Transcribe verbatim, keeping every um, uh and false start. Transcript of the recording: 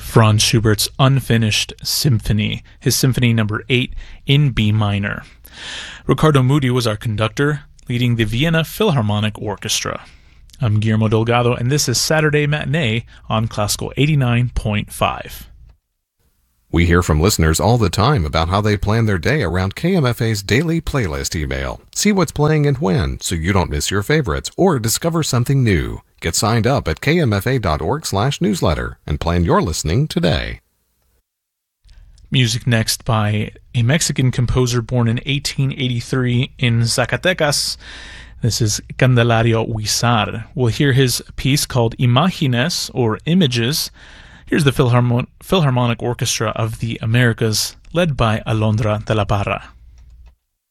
Franz Schubert's Unfinished Symphony, his Symphony number eight in B minor. Ricardo Muti was our conductor, leading the Vienna Philharmonic Orchestra. I'm Guillermo Delgado, and this is Saturday Matinee on Classical eighty-nine point five. We hear from listeners all the time about how they plan their day around K M F A's daily playlist email. See what's playing and when, so you don't miss your favorites or discover something new. Get signed up at k m f a dot org slash newsletter and plan your listening today. Music next by a Mexican composer born in eighteen eighty-three in Zacatecas. This is Candelario Huizar. We'll hear his piece called Imágenes, or Images. Here's the Philharmon- Philharmonic Orchestra of the Americas, led by Alondra de la Parra.